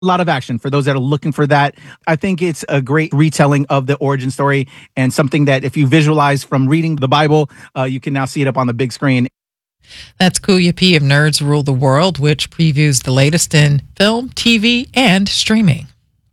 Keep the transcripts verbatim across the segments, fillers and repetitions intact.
A lot of action for those that are looking for that. I think it's a great retelling of the origin story and something that if you visualize from reading the Bible, uh, you can now see it up on the big screen. That's Kuya P of Nerds Rule the World, which previews the latest in film, T V, and streaming.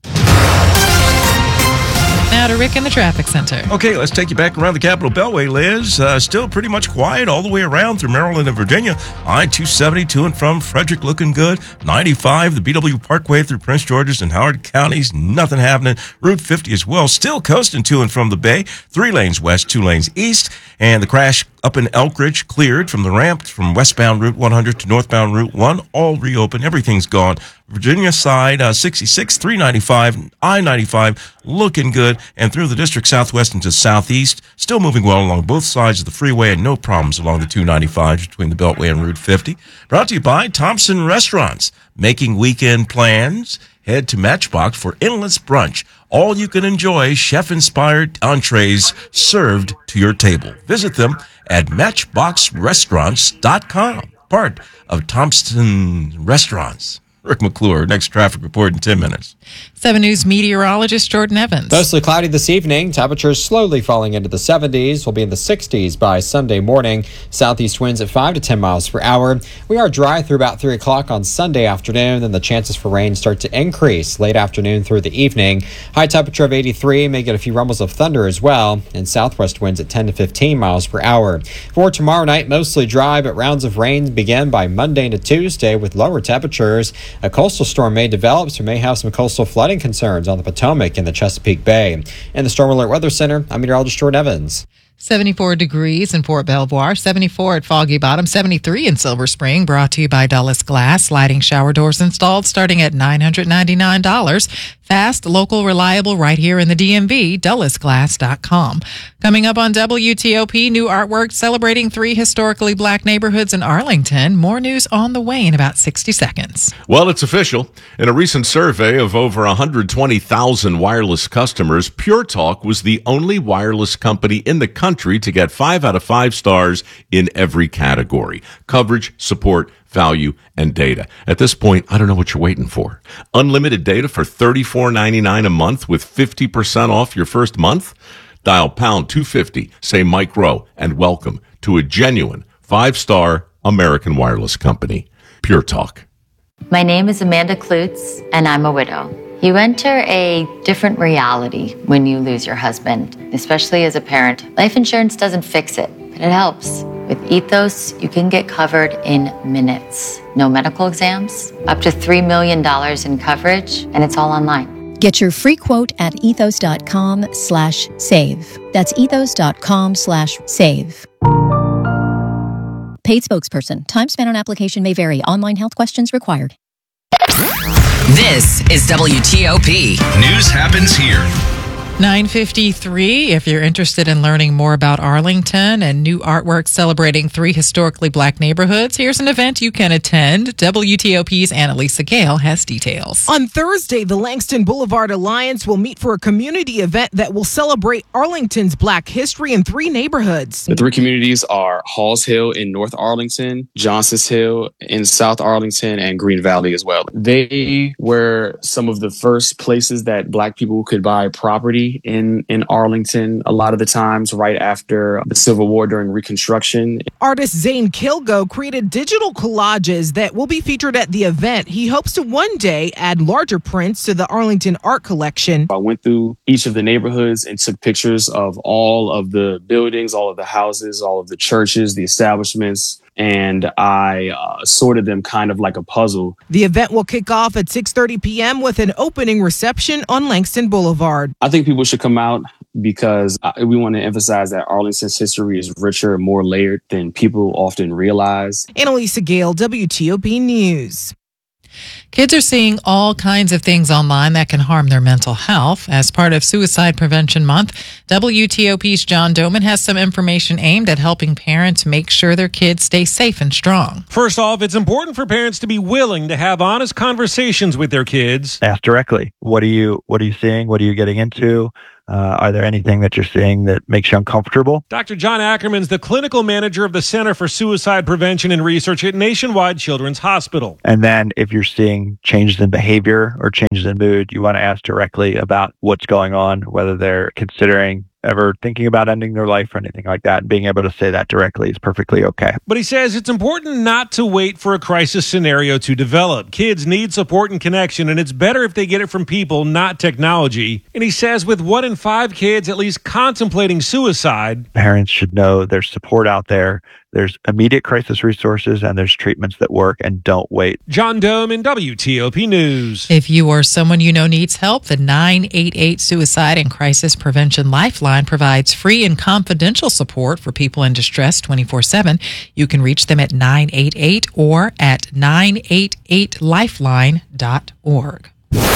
Now to Rick in the traffic center. Okay, let's take you back around the Capitol Beltway, Liz. Uh, still pretty much quiet all the way around through Maryland and Virginia. I two seventy to and from Frederick looking good. ninety-five, the B W Parkway through Prince George's and Howard counties. Nothing happening. Route fifty as well. Still coasting to and from the Bay. Three lanes west, two lanes east. And the crash up in Elk Ridge cleared from the ramp from westbound Route one hundred to northbound Route one. All reopened. Everything's gone. Virginia side, uh, sixty-six, three ninety-five, I ninety-five, looking good. And through the district southwest into southeast, still moving well along both sides of the freeway and no problems along the two ninety-five between the Beltway and Route fifty. Brought to you by Thompson Restaurants. Making weekend plans? Head to Matchbox for endless brunch. All you can enjoy chef-inspired entrees served to your table. Visit them at matchbox restaurants dot com, part of Thompson Restaurants. Rick McClure, next traffic report in ten minutes. seven News meteorologist Jordan Evans. Mostly cloudy this evening. Temperatures slowly falling into the seventies. We'll be in the sixties by Sunday morning. Southeast winds at five to ten miles per hour. We are dry through about three o'clock on Sunday afternoon. Then the chances for rain start to increase late afternoon through the evening. High temperature of eighty-three. May get a few rumbles of thunder as well. And southwest winds at ten to fifteen miles per hour. For tomorrow night, mostly dry, but rounds of rain begin by Monday to Tuesday with lower temperatures. A coastal storm may develop, so may have some coastal flooding concerns on the Potomac and the Chesapeake Bay. In the Storm Alert Weather Center, I'm meteorologist Jordan Evans. seventy-four degrees in Fort Belvoir, seventy-four at Foggy Bottom, seventy-three in Silver Spring, brought to you by Dulles Glass. Sliding shower doors installed starting at nine hundred ninety-nine dollars. Fast, local, reliable, right here in the D M V, dulles glass dot com. Coming up on W T O P, new artwork celebrating three historically black neighborhoods in Arlington. More news on the way in about sixty seconds. Well, it's official. In a recent survey of over one hundred twenty thousand wireless customers, Pure Talk was the only wireless company in the country to get five out of five stars in every category: coverage, support, value, and data. At this point, I don't know what you're waiting for. Unlimited data for thirty-four ninety-nine a month with fifty percent off your first month? Dial pound two fifty, say Mike Rowe, and welcome to a genuine five-star American wireless company. Pure Talk. My name is Amanda Klutz, and I'm a widow. You enter a different reality when you lose your husband, especially as a parent. Life insurance doesn't fix it, but it helps. With Ethos, you can get covered in minutes. No medical exams, up to three million dollars in coverage, and it's all online. Get your free quote at ethos.com slash save. That's ethos.com slash save. Paid spokesperson. Time spent on application may vary. Online health questions required. This is W T O P. News happens here. nine fifty-three. If you're interested in learning more about Arlington and new artwork celebrating three historically black neighborhoods, here's an event you can attend. W T O P's Annalisa Gale has details. On Thursday, the Langston Boulevard Alliance will meet for a community event that will celebrate Arlington's black history in three neighborhoods. The three communities are Halls Hill in North Arlington, Johnson's Hill in South Arlington, and Green Valley as well. They were some of the first places that black people could buy property in, in Arlington, a lot of the times right after the Civil War during Reconstruction. Artist Zane Kilgo created digital collages that will be featured at the event. He hopes to one day add larger prints to the Arlington art collection. I went through each of the neighborhoods and took pictures of all of the buildings, all of the houses, all of the churches, the establishments, and I uh, sorted them kind of like a puzzle. The event will kick off at six thirty p.m. with an opening reception on Langston Boulevard. I think people should come out because we want to emphasize that Arlington's history is richer and more layered than people often realize. Annalisa Gale, W T O P News. Kids are seeing all kinds of things online that can harm their mental health. As part of Suicide Prevention Month, W T O P's John Doman has some information aimed at helping parents make sure their kids stay safe and strong. First off, it's important for parents to be willing to have honest conversations with their kids. Ask directly. What are you, what are you seeing? What are you getting into? Uh, are there anything that you're seeing that makes you uncomfortable? Doctor John Ackerman's the clinical manager of the Center for Suicide Prevention and Research at Nationwide Children's Hospital. And then if you're seeing seeing changes in behavior or changes in mood, you want to ask directly about what's going on, whether they're considering ever thinking about ending their life or anything like that. Being able to say that directly is perfectly okay. But he says it's important not to wait for a crisis scenario to develop. Kids need support and connection, and it's better if they get it from people, not technology. And he says with one in five kids at least contemplating suicide, parents should know there's support out there. There's immediate crisis resources and there's treatments that work, and don't wait. John Dome in W T O P News. If you or someone you know needs help, the nine eight eight Suicide and Crisis Prevention Lifeline provides free and confidential support for people in distress twenty-four seven. You can reach them at nine eight eight or at nine eight eight lifeline dot org.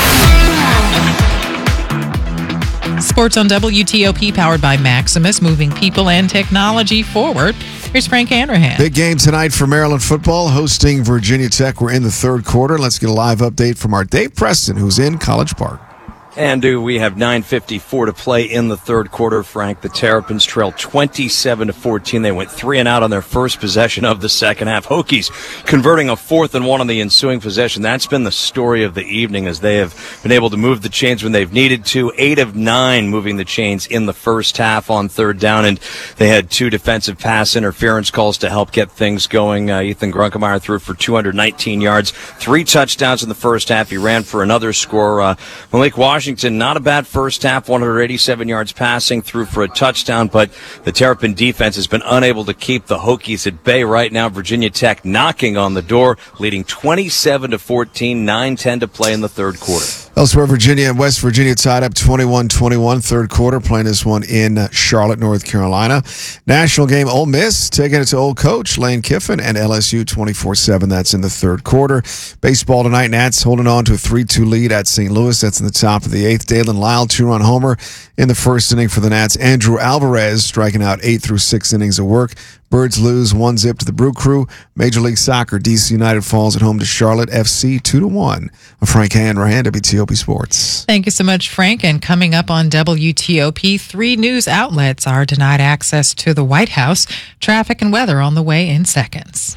Sports on W T O P, powered by Maximus, moving people and technology forward. Here's Frank Hanrahan. Big game tonight for Maryland football, hosting Virginia Tech. We're in the third quarter. Let's get a live update from our Dave Preston, who's in College Park. And do we have nine fifty-four to play in the third quarter, Frank. The Terrapins trail twenty-seven to fourteen. They went three and out on their first possession of the second half. Hokies converting a fourth and one on the ensuing possession. That's been the story of the evening, as they have been able to move the chains when they've needed to. Eight of nine moving the chains in the first half on third down, and they had two defensive pass interference calls to help get things going. Uh, Ethan Grunkemeyer threw for two hundred nineteen yards, three touchdowns in the first half. He ran for another score. Uh, Malik Washington Washington, not a bad first half, one hundred eighty-seven yards passing, through for a touchdown, but the Terrapin defense has been unable to keep the Hokies at bay right now. Virginia Tech knocking on the door, leading twenty-seven to fourteen, nine ten to play in the third quarter. Elsewhere, Virginia and West Virginia tied up twenty-one twenty-one, third quarter, playing this one in Charlotte, North Carolina. National game, Ole Miss taking it to old coach Lane Kiffin and L S U twenty-four seven. That's in the third quarter. Baseball tonight, Nats holding on to a three two lead at Saint Louis. That's in the top of the eighth. Dalen Lyle, two-run homer in the first inning for the Nats. Andrew Alvarez striking out eight through six innings of work. Birds lose one zip to the Brew Crew. Major League Soccer, D C United falls at home to Charlotte F C two to one. I'm Frank Hanrahan, W T O P Sports. Thank you so much, Frank. And coming up on W T O P, three news outlets are denied access to the White House. Traffic and weather on the way in seconds.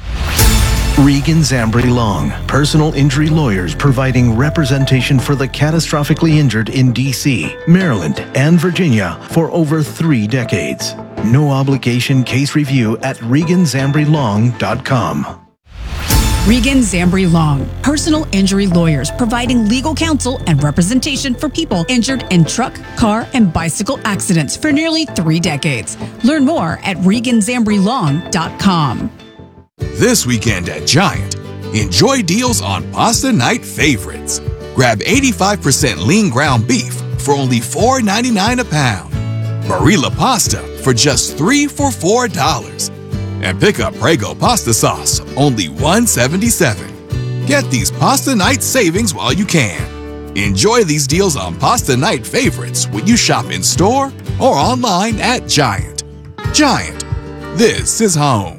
Regan Zambri Long, personal injury lawyers providing representation for the catastrophically injured in D C, Maryland, and Virginia for over three decades. No obligation case review at regan zambri long dot com. Regan Zambri Long, personal injury lawyers providing legal counsel and representation for people injured in truck, car, and bicycle accidents for nearly three decades. Learn more at regan zambri long dot com. This weekend at Giant, enjoy deals on Pasta Night favorites. Grab eighty-five percent lean ground beef for only four ninety-nine a pound. Barilla pasta for just three for four dollars. And pick up Prego pasta sauce, only one seventy-seven. Get these Pasta Night savings while you can. Enjoy these deals on Pasta Night favorites when you shop in store or online at Giant. Giant, this is home.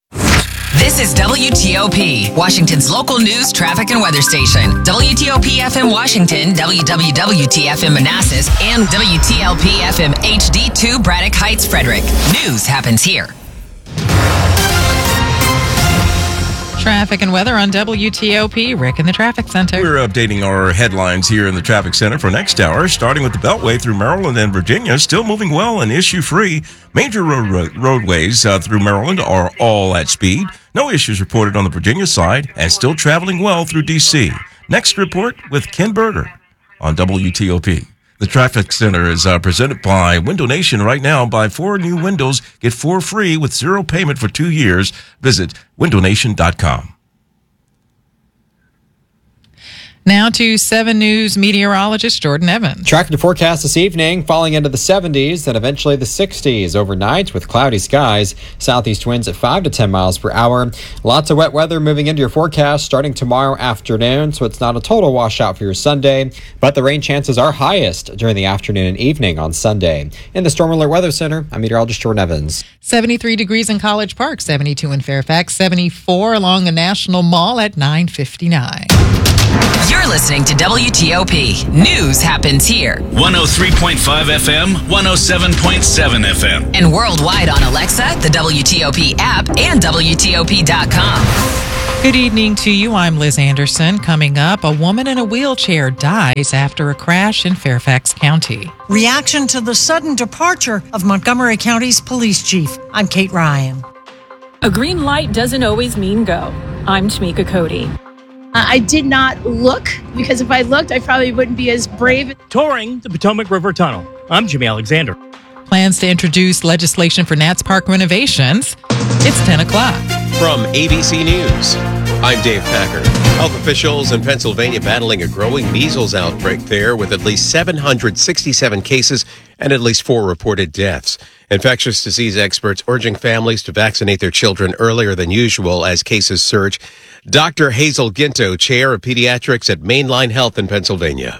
This is W T O P, Washington's local news, traffic, and weather station. W T O P F M Washington, W W W T F M Manassas, and W T L P F M H D two Braddock Heights, Frederick. News happens here. Traffic and weather on W T O P. Rick in the Traffic Center. We're updating our headlines here in the Traffic Center for next hour, starting with the Beltway through Maryland and Virginia. Still moving well and issue-free. Major road, roadways uh, through Maryland are all at speed. No issues reported on the Virginia side, and still traveling well through D C. Next report with Ken Berger on W T O P. The Traffic Center is uh, presented by Window Nation right now. Buy four new windows, get four free with zero payment for two years. Visit window nation dot com. Now to seven News meteorologist Jordan Evans. Tracking the forecast this evening, falling into the seventies, then eventually the sixties overnight with cloudy skies. Southeast winds at five to ten miles per hour. Lots of wet weather moving into your forecast starting tomorrow afternoon, so it's not a total washout for your Sunday, but the rain chances are highest during the afternoon and evening on Sunday. In the Storm Alert Weather Center, I'm meteorologist Jordan Evans. seventy-three degrees in College Park, seventy-two in Fairfax, seventy-four along the National Mall at nine fifty-nine. You're listening to W T O P. News happens here. one oh three point five F M, one oh seven point seven F M. And worldwide on Alexa, the W T O P app, and W T O P dot com. Good evening to you. I'm Liz Anderson. Coming up, a woman in a wheelchair dies after a crash in Fairfax County. Reaction to the sudden departure of Montgomery County's police chief. I'm Kate Ryan. A green light doesn't always mean go. I'm Tamika Cody. I did not look, because if I looked, I probably wouldn't be as brave. Touring the Potomac River Tunnel. I'm Jimmy Alexander. Plans to introduce legislation for Nats Park renovations. It's ten o'clock. From A B C News, I'm Dave Packer. Health officials in Pennsylvania battling a growing measles outbreak there with at least seven hundred sixty-seven cases and at least four reported deaths. Infectious disease experts urging families to vaccinate their children earlier than usual as cases surge. Doctor Hazel Ginto, chair of pediatrics at Mainline Health in Pennsylvania.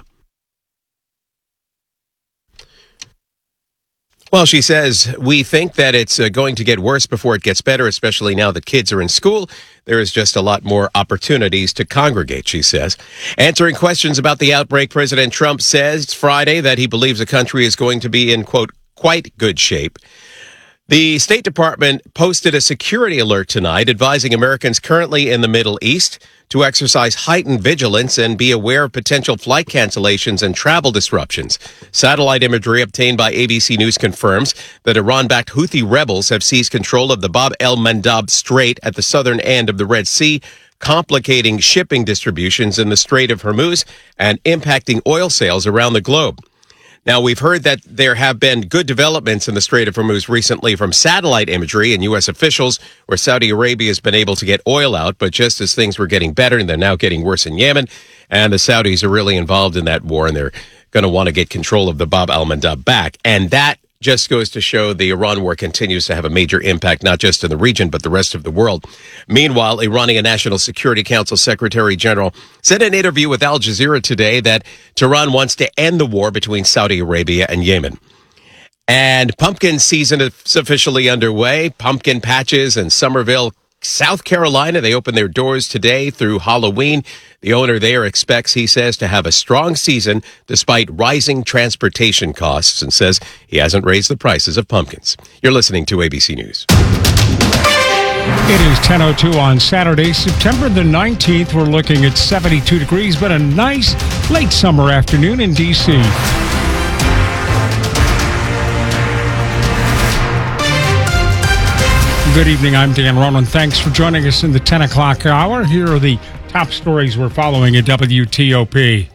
Well, she says, we think that it's uh, going to get worse before it gets better, especially now that kids are in school. There is just a lot more opportunities to congregate, she says. Answering questions about the outbreak, President Trump says Friday that he believes the country is going to be in, quote, quite good shape. The State Department posted a security alert tonight advising Americans currently in the Middle East to exercise heightened vigilance and be aware of potential flight cancellations and travel disruptions. Satellite imagery obtained by A B C News confirms that Iran-backed Houthi rebels have seized control of the Bab el-Mandab Strait at the southern end of the Red Sea, complicating shipping distributions in the Strait of Hormuz and impacting oil sales around the globe. Now, we've heard that there have been good developments in the Strait of Hormuz recently from satellite imagery and U S officials, where Saudi Arabia has been able to get oil out. But just as things were getting better, and they're now getting worse in Yemen, and the Saudis are really involved in that war, and they're going to want to get control of the Bab al-Mandab back. And that just goes to show the Iran war continues to have a major impact, not just in the region, but the rest of the world. Meanwhile, Iranian National Security Council Secretary General said in an interview with Al Jazeera today that Tehran wants to end the war between Saudi Arabia and Yemen. And pumpkin season is officially underway. Pumpkin patches in Somerville, South Carolina, they open their doors today through Halloween. The owner there expects, he says, to have a strong season despite rising transportation costs, and says he hasn't raised the prices of pumpkins. You're listening to A B C News. It is ten oh two on Saturday, September the nineteenth. We're looking at seventy-two degrees, but a nice late summer afternoon in D C. Good evening, I'm Dan Ronan. Thanks for joining us in the ten o'clock hour. Here are the top stories we're following at W T O P.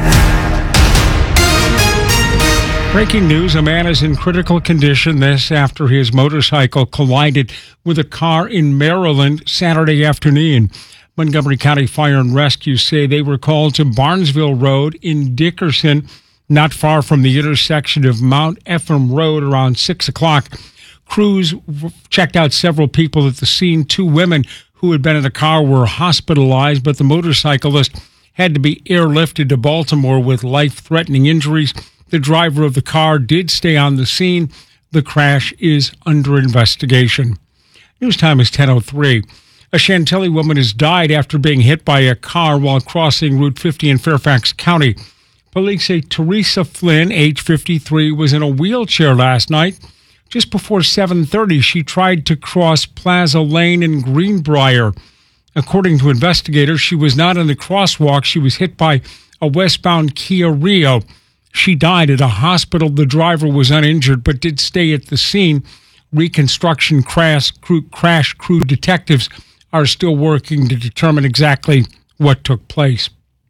Breaking news, a man is in critical condition. This after his motorcycle collided with a car in Maryland Saturday afternoon. Montgomery County Fire and Rescue say they were called to Barnesville Road in Dickerson, not far from the intersection of Mount Ephraim Road, around six o'clock. Crews checked out several people at the scene. Two women who had been in the car were hospitalized, but the motorcyclist had to be airlifted to Baltimore with life-threatening injuries. The driver of the car did stay on the scene. The crash is under investigation. News time is ten oh three. A Chantilly woman has died after being hit by a car while crossing Route fifty in Fairfax County. Police say Teresa Flynn, age fifty-three, was in a wheelchair last night. Just before seven thirty, she tried to cross Plaza Lane in Greenbrier. According to investigators, she was not in the crosswalk. She was hit by a westbound Kia Rio. She died at a hospital. The driver was uninjured but did stay at the scene. Reconstruction crash crew, crash crew detectives are still working to determine exactly what took place.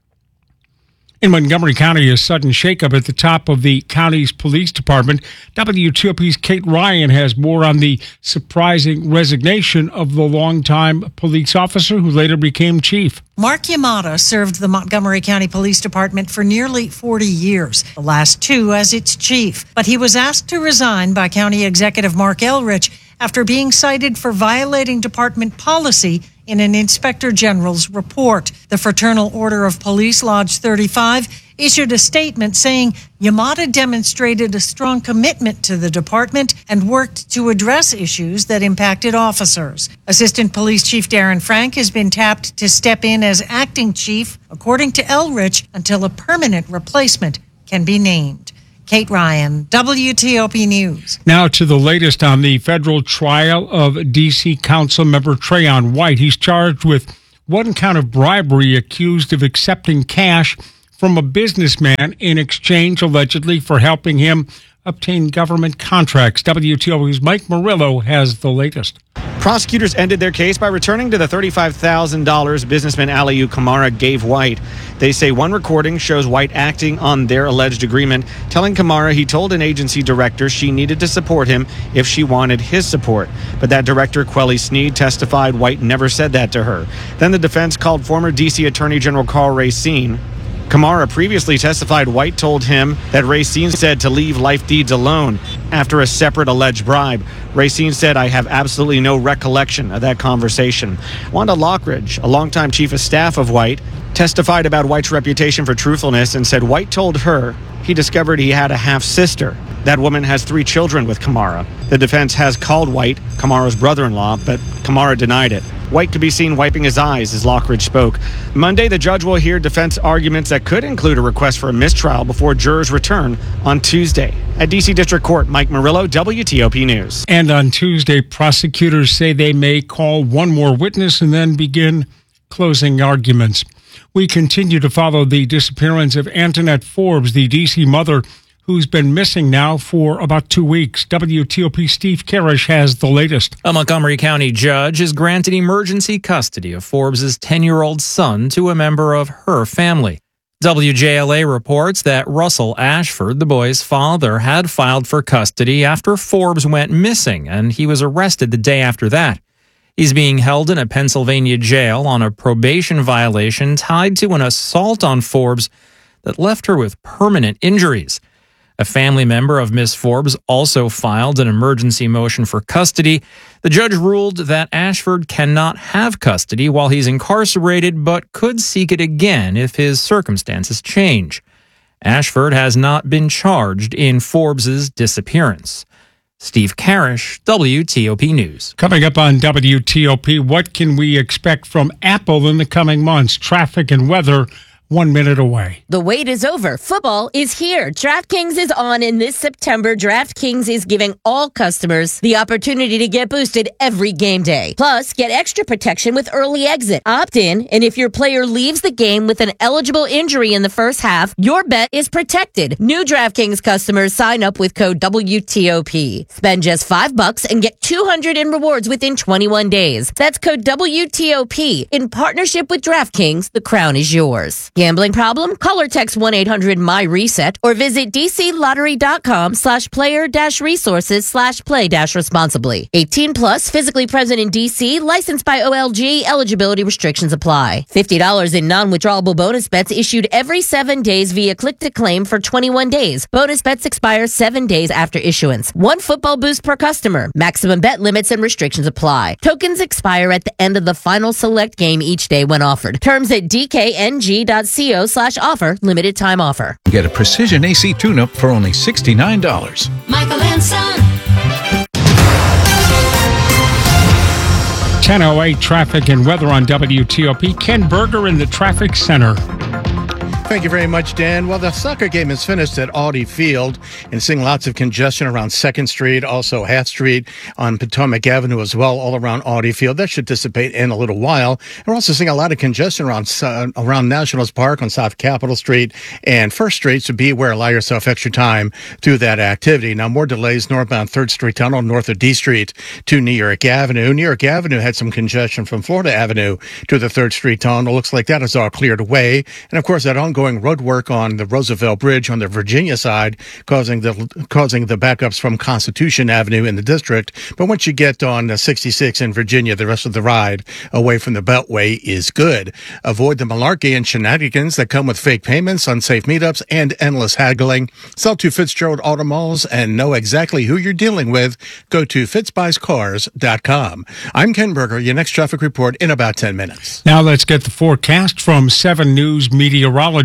In Montgomery County, a sudden shakeup at the top of the county's police department. W T O P's Kate Ryan has more on the surprising resignation of the longtime police officer who later became chief. Mark Yamada served the Montgomery County Police Department for nearly forty years, the last two as its chief. But he was asked to resign by County Executive Mark Elrich after being cited for violating department policy in an Inspector General's report. The Fraternal Order of Police Lodge thirty-five issued a statement saying Yamada demonstrated a strong commitment to the department and worked to address issues that impacted officers. Assistant Police Chief Darren Frank has been tapped to step in as acting chief, according to Elrich, until a permanent replacement can be named. Kate Ryan, W T O P News. Now to the latest on the federal trial of D C Council member Trayon White. He's charged with one count of bribery, accused of accepting cash from a businessman in exchange, allegedly, for helping him obtain government contracts. W T O P's Mike Murillo has the latest. Prosecutors ended their case by returning to the thirty-five thousand dollars businessman Aliu Kamara gave White. They say one recording shows White acting on their alleged agreement, telling Kamara he told an agency director she needed to support him if she wanted his support. But that director, Quelly Sneed, testified White never said that to her. Then the defense called former D C Attorney General Carl Racine. Kamara previously testified White told him that Racine said to leave life deeds alone after a separate alleged bribe. Racine said, "I have absolutely no recollection of that conversation." Wanda Lockridge, a longtime chief of staff of White, testified about White's reputation for truthfulness and said White told her he discovered he had a half-sister. That woman has three children with Kamara. The defense has called White Kamara's brother-in-law, but Kamara denied it. White could be seen wiping his eyes as Lockridge spoke. Monday, the judge will hear defense arguments that could include a request for a mistrial before jurors return on Tuesday. At D C District Court, Mike Murillo, W T O P News. And on Tuesday, prosecutors say they may call one more witness and then begin closing arguments. We continue to follow the disappearance of Antoinette Forbes, the D C mother who's been missing now for about two weeks. W T O P Steve Karish has the latest. A Montgomery County judge has granted emergency custody of Forbes' ten-year-old son to a member of her family. W J L A reports that Russell Ashford, the boy's father, had filed for custody after Forbes went missing, and he was arrested the day after that. He's being held in a Pennsylvania jail on a probation violation tied to an assault on Forbes that left her with permanent injuries. A family member of Miss Forbes also filed an emergency motion for custody. The judge ruled that Ashford cannot have custody while he's incarcerated, but could seek it again if his circumstances change. Ashford has not been charged in Forbes' disappearance. Steve Karish, W T O P News. Coming up on W T O P, what can we expect from Apple in the coming months? Traffic and weather one minute away. The wait is over. Football is here. DraftKings is on, and this September, DraftKings is giving all customers the opportunity to get boosted every game day. Plus, get extra protection with early exit. Opt in, and if your player leaves the game with an eligible injury in the first half, your bet is protected. New DraftKings customers sign up with code W T O P. Spend just five bucks and get two hundred in rewards within twenty-one days. That's code W T O P. In partnership with DraftKings, the crown is yours. Gambling problem? Call or text one eight hundred M Y reset or visit dclottery.com slash player dash resources slash play dash responsibly. eighteen plus, physically present in D C, licensed by O L G, eligibility restrictions apply. fifty dollars in non-withdrawable bonus bets issued every seven days via click to claim for twenty-one days. Bonus bets expire seven days after issuance. One football boost per customer. Maximum bet limits and restrictions apply. Tokens expire at the end of the final select game each day when offered. Terms at dkng.co slash offer. Limited time offer. Get a Precision A C tune-up for only sixty-nine dollars. Michael and Son. ten oh eight traffic and weather on W T O P. Ken Berger in the traffic center. Thank you very much, Dan. Well, the soccer game is finished at Audi Field and seeing lots of congestion around second Street, also Half Street on Potomac Avenue as well, all around Audi Field. That should dissipate in a little while. We're also seeing a lot of congestion around uh, around Nationals Park on South Capitol Street and First Street, so be aware, allow yourself extra time through that activity. Now, more delays northbound third Street Tunnel north of D Street to New York Avenue. New York Avenue had some congestion from Florida Avenue to the third Street Tunnel. Looks like that is all cleared away. And, of course, that ongoing road work on the Roosevelt Bridge on the Virginia side, causing the causing the backups from Constitution Avenue in the district. But once you get on sixty-six in Virginia, the rest of the ride away from the Beltway is good. Avoid the malarkey and shenanigans that come with fake payments, unsafe meetups, and endless haggling. Sell to Fitzgerald Auto Malls and know exactly who you're dealing with. Go to fitz buys cars dot com. I'm Ken Berger. Your next traffic report in about ten minutes. Now let's get the forecast from seven News meteorologist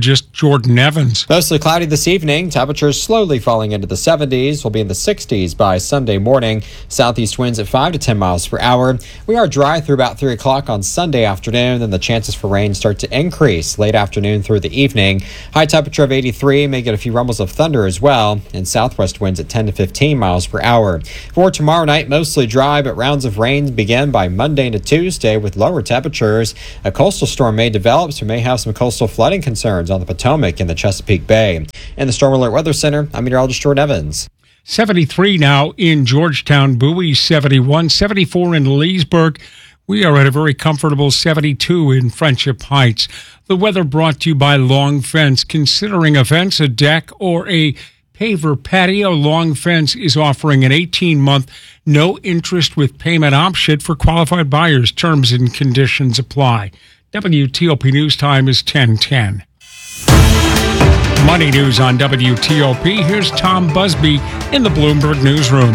meteorologist Jordan Evans. Mostly cloudy this evening. Temperatures slowly falling into the seventies. We'll be in the sixties by Sunday morning. Southeast winds at five to ten miles per hour. We are dry through about three o'clock on Sunday afternoon. Then the chances for rain start to increase late afternoon through the evening. High temperature of eighty-three. May get a few rumbles of thunder as well. And southwest winds at ten to fifteen miles per hour. For tomorrow night, mostly dry, but rounds of rain begin by Monday to Tuesday with lower temperatures. A coastal storm may develop, so may have some coastal flooding concerns on the Potomac and the Chesapeake Bay. In the Storm Alert Weather Center, I'm meteorologist Jordan Evans. seventy-three now in Georgetown, Bowie seventy-one, seventy-four in Leesburg. We are at a very comfortable seventy-two in Friendship Heights. The weather brought to you by Long Fence. Considering a fence, a deck, or a paver patio, Long Fence is offering an eighteen-month no interest with payment option for qualified buyers. Terms and conditions apply. W T O P News Time is ten ten. Money news on W T O P. Here's Tom Busby in the Bloomberg Newsroom.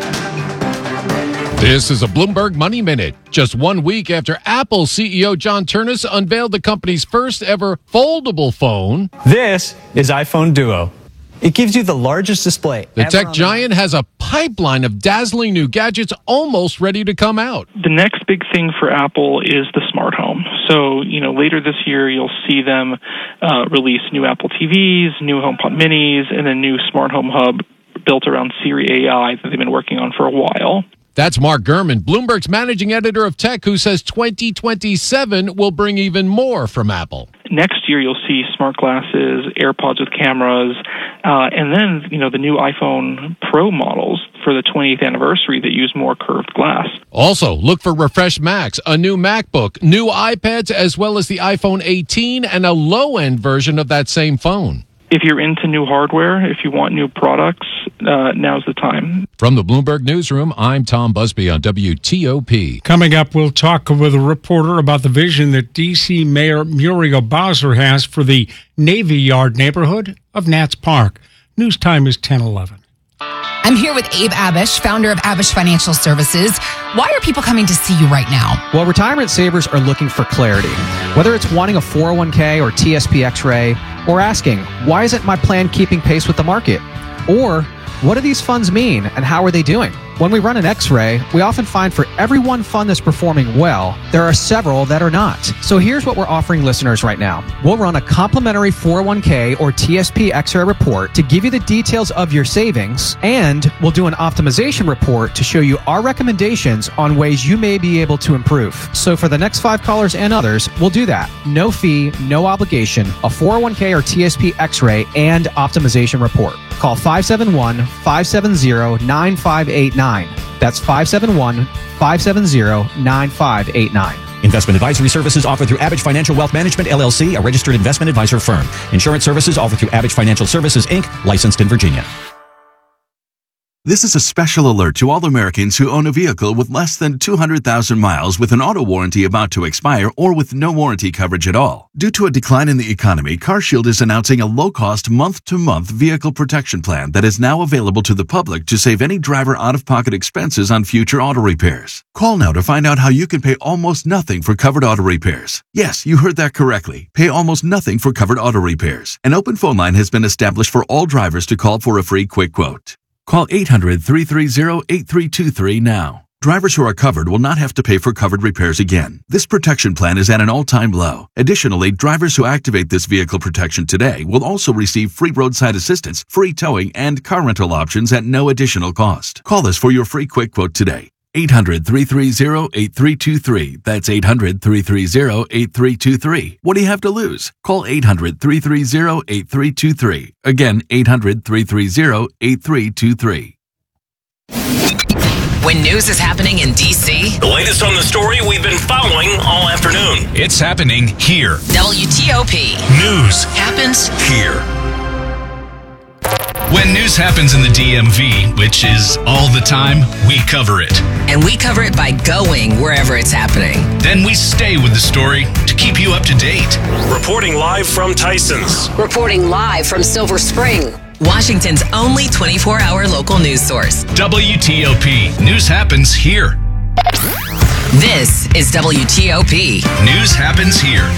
This is a Bloomberg Money Minute. Just one week after Apple C E O John Ternus unveiled the company's first ever foldable phone. This is iPhone Duo. It gives you the largest display. The tech giant has a pipeline of dazzling new gadgets almost ready to come out. The next big thing for Apple is the smart home. So, you know, later this year, you'll see them uh, release new Apple T Vs, new HomePod minis, and a new smart home hub built around Siri A I that they've been working on for a while. That's Mark Gurman, Bloomberg's managing editor of tech, who says twenty twenty-seven will bring even more from Apple. Next year, you'll see smart glasses, AirPods with cameras, uh, and then, you know, the new iPhone Pro models for the twentieth anniversary that use more curved glass. Also, look for refreshed Macs, a new MacBook, new iPads, as well as the iPhone eighteen and a low-end version of that same phone. If you're into new hardware, if you want new products, uh, now's the time. From the Bloomberg Newsroom, I'm Tom Busby on W T O P. Coming up, we'll talk with a reporter about the vision that D C Mayor Muriel Bowser has for the Navy Yard neighborhood of Nats Park. News time is ten eleven. I'm here with Abe Abish, founder of Abish Financial Services. Why are people coming to see you right now? Well, retirement savers are looking for clarity. Whether it's wanting a four oh one k or T S P X-ray, or asking, why isn't my plan keeping pace with the market? Or, what do these funds mean and how are they doing? When we run an X-ray, we often find for every one fund that's performing well, there are several that are not. So here's what we're offering listeners right now. We'll run a complimentary four oh one k or T S P X-ray report to give you the details of your savings, and we'll do an optimization report to show you our recommendations on ways you may be able to improve. So for the next five callers and others, we'll do that. No fee, no obligation, a four oh one k or T S P X-ray and optimization report. Call five seven one, five seven zero, nine five eight nine. That's five seven one, five seven zero, nine five eight nine. Investment advisory services offered through Abish Financial Wealth Management, L L C, a registered investment advisor firm. Insurance services offered through Abish Financial Services, Incorporated, licensed in Virginia. This is a special alert to all Americans who own a vehicle with less than two hundred thousand miles with an auto warranty about to expire or with no warranty coverage at all. Due to a decline in the economy, CarShield is announcing a low-cost month-to-month vehicle protection plan that is now available to the public to save any driver out-of-pocket expenses on future auto repairs. Call now to find out how you can pay almost nothing for covered auto repairs. Yes, you heard that correctly. Pay almost nothing for covered auto repairs. An open phone line has been established for all drivers to call for a free quick quote. Call eight hundred, three three zero, eight three two three now. Drivers who are covered will not have to pay for covered repairs again. This protection plan is at an all-time low. Additionally, drivers who activate this vehicle protection today will also receive free roadside assistance, free towing, and car rental options at no additional cost. Call us for your free quick quote today. eight hundred, three three zero, eight three two three. That's eight hundred, three three zero, eight three two three. What do you have to lose? Call eight hundred, three three zero, eight three two three. Again, eight hundred, three three zero, eight three two three. When news is happening in D C, the latest on the story we've been following all afternoon. It's happening here. W T O P News happens here. When news happens in the D M V, which is all the time, we cover it. And we cover it by going wherever it's happening. Then we stay with the story to keep you up to date. Reporting live from Tyson's. Reporting live from Silver Spring, Washington's only twenty-four hour local news source. W T O P News happens here. This is W T O P News happens here.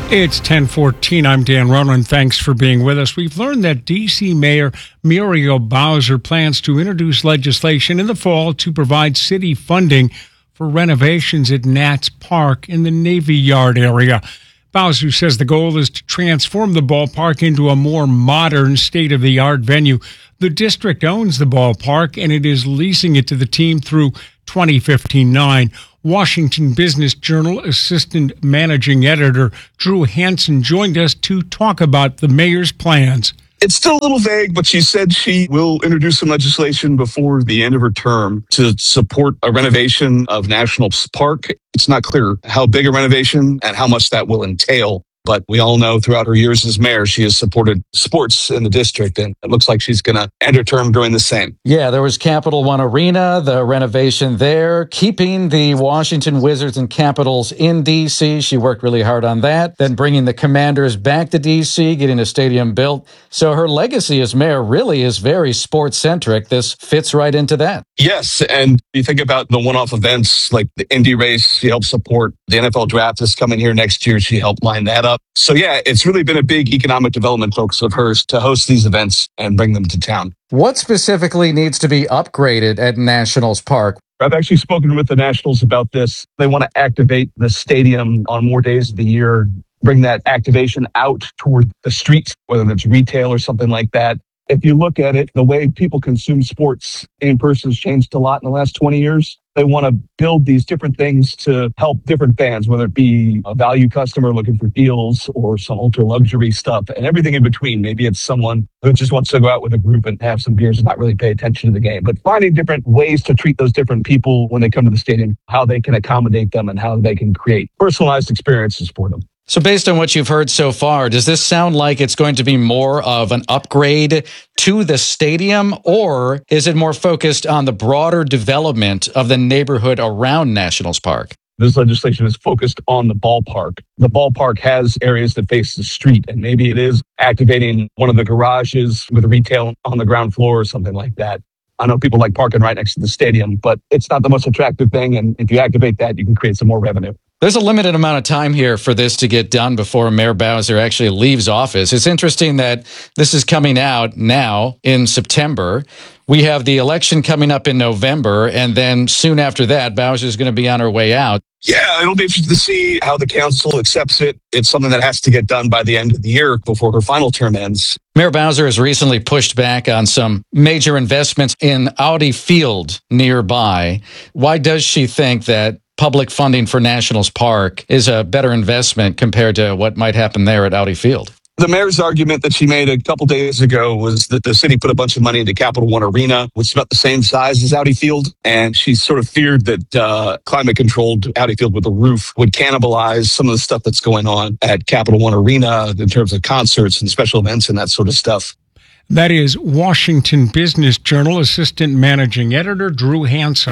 It's ten fourteen. I'm Dan Ronan. Thanks for being with us. We've learned that D C. Mayor Muriel Bowser plans to introduce legislation in the fall to provide city funding for renovations at Nats Park in the Navy Yard area. Bowser says the goal is to transform the ballpark into a more modern, state-of-the-art venue. The district owns the ballpark, and it is leasing it to the team through twenty fifty-nine. Washington Business Journal Assistant Managing Editor Drew Hansen joined us to talk about the mayor's plans. It's still a little vague, but she said she will introduce some legislation before the end of her term to support a renovation of National Park. It's not clear how big a renovation and how much that will entail. But we all know throughout her years as mayor, she has supported sports in the district, and it looks like she's going to end her term doing the same. Yeah, there was Capital One Arena, the renovation there, keeping the Washington Wizards and Capitals in D C. She worked really hard on that. Then bringing the Commanders back to D C, getting a stadium built. So her legacy as mayor really is very sports-centric. This fits right into that. Yes, and you think about the one-off events like the Indy race, she helped support. The N F L draft is coming here next year. She helped line that up. So yeah, it's really been a big economic development focus of hers to host these events and bring them to town. What specifically needs to be upgraded at Nationals Park? I've actually spoken with the Nationals about this. They want to activate the stadium on more days of the year, bring that activation out toward the streets, whether it's retail or something like that. If you look at it, the way people consume sports in person has changed a lot in the last twenty years. They want to build these different things to help different fans, whether it be a value customer looking for deals or some ultra luxury stuff and everything in between. Maybe it's someone who just wants to go out with a group and have some beers and not really pay attention to the game. But finding different ways to treat those different people when they come to the stadium, how they can accommodate them and how they can create personalized experiences for them. So based on what you've heard so far, does this sound like it's going to be more of an upgrade to the stadium, or is it more focused on the broader development of the neighborhood around Nationals Park? This legislation is focused on the ballpark. The ballpark has areas that face the street, and maybe it is activating one of the garages with retail on the ground floor or something like that. I know people like parking right next to the stadium, but it's not the most attractive thing, and if you activate that, you can create some more revenue. There's a limited amount of time here for this to get done before Mayor Bowser actually leaves office. It's interesting that this is coming out now in September. We have the election coming up in November, and then soon after that, Bowser's going to be on her way out. Yeah, it'll be interesting to see how the council accepts it. It's something that has to get done by the end of the year before her final term ends. Mayor Bowser has recently pushed back on some major investments in Audi Field nearby. Why does she think that public funding for Nationals Park is a better investment compared to what might happen there at Audi Field? The mayor's argument that she made a couple days ago was that the city put a bunch of money into Capital One Arena, which is about the same size as Audi Field. And she sort of feared that uh, climate-controlled Audi Field with a roof would cannibalize some of the stuff that's going on at Capital One Arena in terms of concerts and special events and that sort of stuff. That is Washington Business Journal Assistant Managing Editor Drew Hansen.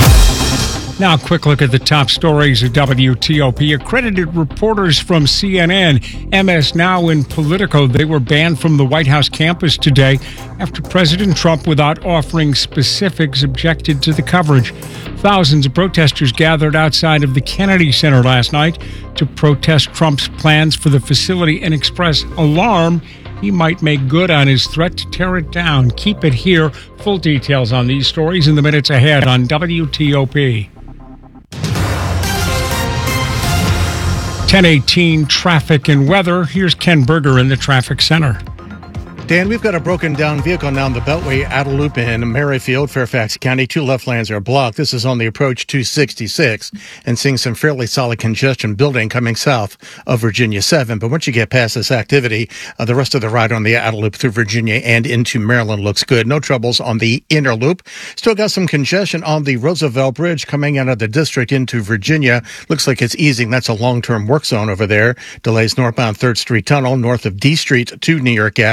Now, a quick look at the top stories of W T O P. Accredited reporters from C N N, M S Now, and Politico, they were banned from the White House campus today after President Trump, without offering specifics, objected to the coverage. Thousands of protesters gathered outside of the Kennedy Center last night to protest Trump's plans for the facility and express alarm he might make good on his threat to tear it down. Keep it here. Full details on these stories in the minutes ahead on W T O P. ten eighteen traffic and weather. Here's Ken Berger in the traffic center. Dan, we've got a broken down vehicle now in the Beltway at a loop in Merrifield, Fairfax County. Two left lanes are blocked. This is on the approach to sixty-six and seeing some fairly solid congestion building coming south of Virginia seven. But once you get past this activity, uh, the rest of the ride on the outer loop through Virginia and into Maryland looks good. No troubles on the inner loop. Still got some congestion on the Roosevelt Bridge coming out of the district into Virginia. Looks like it's easing. That's a long-term work zone over there. Delays northbound third Street Tunnel north of D Street to New York Avenue.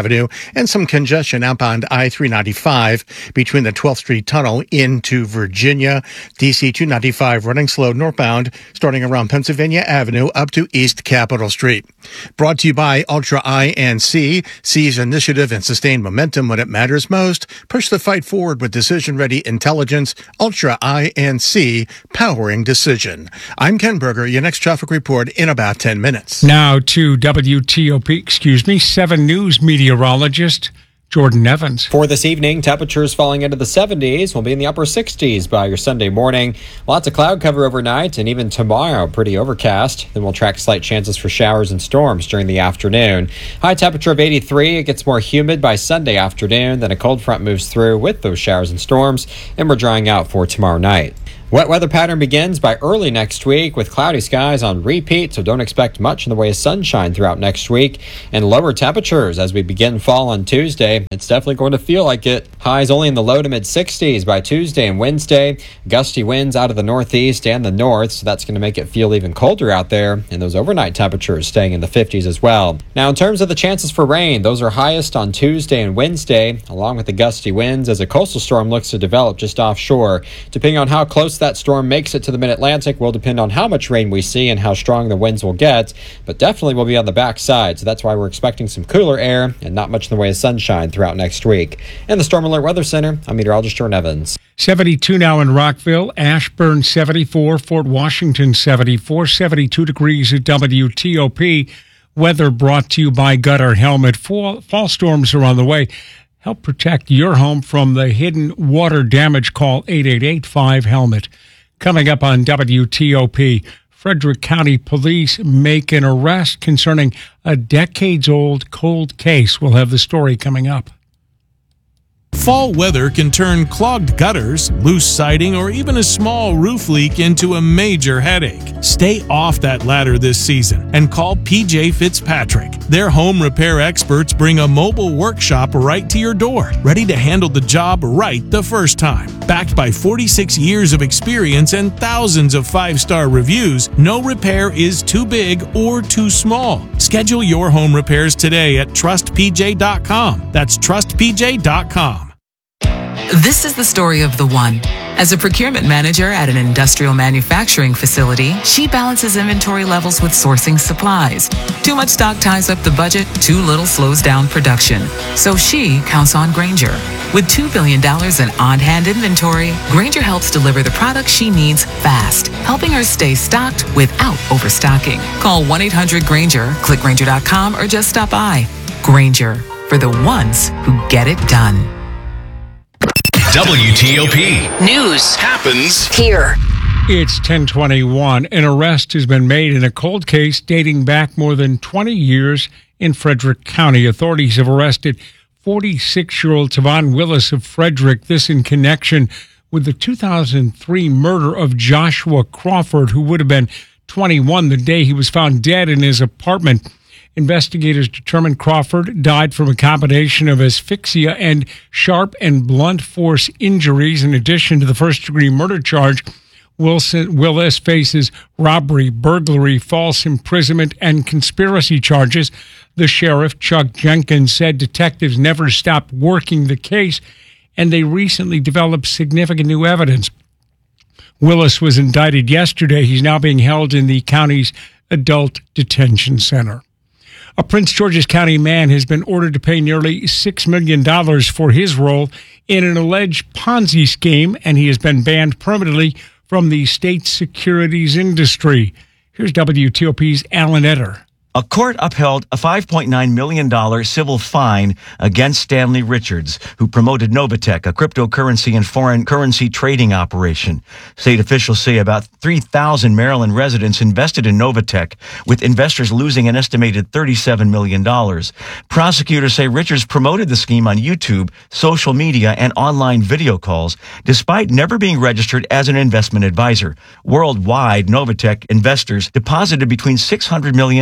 and some congestion outbound I three ninety-five between the twelfth Street Tunnel into Virginia. D C two ninety-five running slow northbound starting around Pennsylvania Avenue up to East Capitol Street. Brought to you by Ultra I N C. Seize initiative and sustain momentum when it matters most. Push the fight forward with decision-ready intelligence. Ultra I N C, powering decision. I'm Ken Berger. Your next traffic report in about ten minutes. Now to W T O P, excuse me, seven News meteorologist Jordan Evans. For this evening, temperatures falling into the seventies. Will be in the upper sixties by your Sunday morning. Lots of cloud cover overnight, and even tomorrow, pretty overcast. Then we'll track slight chances for showers and storms during the afternoon. High temperature of eighty-three. It gets more humid by Sunday afternoon. Then a cold front moves through with those showers and storms, and we're drying out for tomorrow night. Wet weather pattern begins by early next week with cloudy skies on repeat, so don't expect much in the way of sunshine throughout next week, and lower temperatures as we begin fall on Tuesday. It's definitely going to feel like it. Highs only in the low to mid sixties by Tuesday and Wednesday. Gusty winds out of the northeast and the north, so that's going to make it feel even colder out there, and those overnight temperatures staying in the fifties as well. Now, in terms of the chances for rain, those are highest on Tuesday and Wednesday, along with the gusty winds as a coastal storm looks to develop just offshore. Depending on how close that storm makes it to the mid-Atlantic will depend on how much rain we see and how strong the winds will get, but definitely will be on the backside, so that's why we're expecting some cooler air and not much in the way of sunshine throughout next week. In the Storm Alert Weather Center, I'm meteorologist Jordan Evans. seventy-two now in Rockville, Ashburn seventy-four, Fort Washington seventy-four, seventy-two degrees at W T O P. Weather brought to you by Gutter Helmet. Fall, fall storms are on the way. Help protect your home from the hidden water damage. Call eight eight eight five helmet. Coming up on W T O P, Frederick County Police make an arrest concerning a decades-old cold case. We'll have the story coming up. Fall weather can turn clogged gutters, loose siding, or even a small roof leak into a major headache. Stay off that ladder this season and call P J Fitzpatrick. Their home repair experts bring a mobile workshop right to your door, ready to handle the job right the first time. Backed by forty-six years of experience and thousands of five-star reviews, no repair is too big or too small. Schedule your home repairs today at trust p j dot com. That's trust p j dot com. This is the story of the one. As a procurement manager at an industrial manufacturing facility, she balances inventory levels with sourcing supplies. Too much stock ties up the budget, too little slows down production. So she counts on Grainger. With two billion dollars in on-hand inventory, Grainger helps deliver the products she needs fast, helping her stay stocked without overstocking. Call one eight hundred Grainger, click Grainger dot com, or just stop by. Grainger, for the ones who get it done. W T O P News happens here. It's ten twenty-one. An arrest has been made in a cold case dating back more than twenty years in Frederick County. Authorities have arrested forty-six-year-old Tavon Willis of Frederick, this in connection with the two thousand three murder of Joshua Crawford, who would have been twenty-one the day he was found dead in his apartment. Investigators determined Crawford died from a combination of asphyxia and sharp and blunt force injuries. In addition to the first-degree murder charge, Wilson, Willis faces robbery, burglary, false imprisonment, and conspiracy charges. The sheriff, Chuck Jenkins, said detectives never stopped working the case, and they recently developed significant new evidence. Willis was indicted yesterday. He's now being held in the county's adult detention center. A Prince George's County man has been ordered to pay nearly six million dollars for his role in an alleged Ponzi scheme, and he has been banned permanently from the state securities industry. Here's W T O P's Alan Etter. A court upheld a five point nine million dollars civil fine against Stanley Richards, who promoted Novatech, a cryptocurrency and foreign currency trading operation. State officials say about three thousand Maryland residents invested in Novatech, with investors losing an estimated thirty-seven million dollars. Prosecutors say Richards promoted the scheme on YouTube, social media, and online video calls, despite never being registered as an investment advisor. Worldwide, Novatech investors deposited between six hundred million dollars and a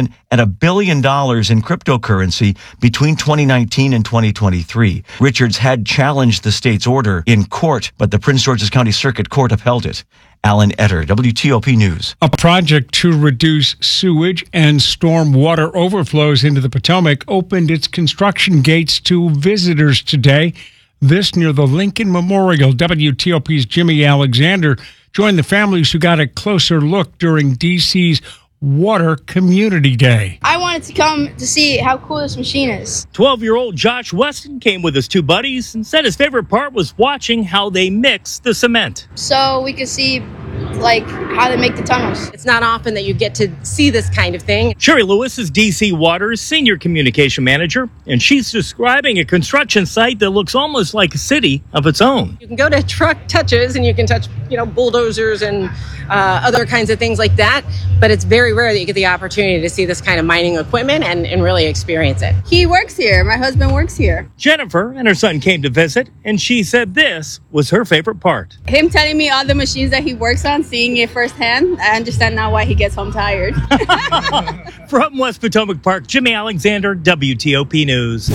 a billion dollars in cryptocurrency between twenty nineteen and twenty twenty-three. Richards had challenged the state's order in court, but the Prince George's County Circuit Court upheld it. Alan Etter, W T O P News. A project to reduce sewage and storm water overflows into the Potomac opened its construction gates to visitors today. This near the Lincoln Memorial. W T O P's Jimmy Alexander joined the families who got a closer look during D C's Water Community Day. I wanted to come to see how cool this machine is. twelve-year-old Josh Weston came with his two buddies and said his favorite part was watching how they mix the cement. So we could see like how they make the tunnels. It's not often that you get to see this kind of thing. Sherry Lewis is D C Water's senior communication manager, and she's describing a construction site that looks almost like a city of its own. You can go to truck touches and you can touch, you know, bulldozers and uh, other kinds of things like that, but it's very rare that you get the opportunity to see this kind of mining equipment and, and really experience it. He works here. My husband works here. Jennifer and her son came to visit, and she said this was her favorite part. Him telling me all the machines that he works on, seeing it firsthand, I understand now why he gets home tired. From West Potomac Park, Jimmy Alexander, W T O P News.